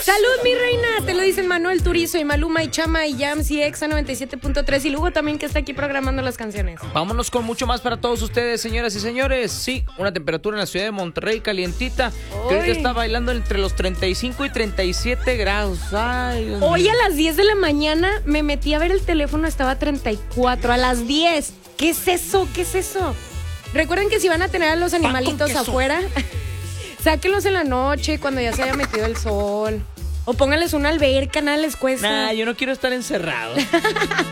Salud, mi reina, te lo dicen Manuel Turizo y Maluma y Chama y Yams y Exa 97.3 y Lugo también que está aquí programando las canciones. Vámonos con mucho más para todos ustedes, señoras y señores. Sí, una temperatura en la ciudad de Monterrey calientita, que ahorita está bailando entre los 35 y 37 grados. Ay, Dios mío. Hoy a las 10 de la mañana me metí a ver el teléfono, estaba a 34, a las 10. ¿Qué es eso? ¿Qué es eso? Recuerden que si van a tener a los animalitos afuera, sáquenlos en la noche cuando ya se haya metido el sol. O pónganles una alberca, nada les cuesta. Nah, yo no quiero estar encerrado.